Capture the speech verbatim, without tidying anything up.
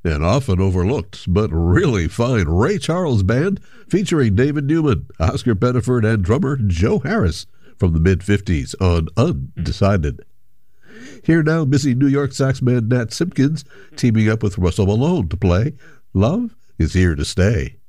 An often overlooked but really fine Ray Charles Band featuring David Newman, Oscar Pettiford, and drummer Joe Harris from the mid-fifties on Undecided. Here now, missing New York saxman Nat Simpkins teaming up with Russell Malone to play Love Is Here to Stay.